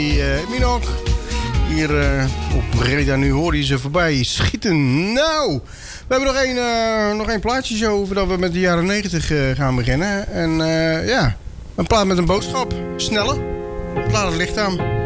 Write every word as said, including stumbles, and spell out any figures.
uh, Minok. Hier uh, op Reda Nu hoor je ze voorbij schieten. Nou, we hebben nog één, uh, nog één plaatje zo voordat we met de jaren negentig uh, gaan beginnen. En uh, ja, een plaat met een boodschap. Snelle. Laat het licht aan.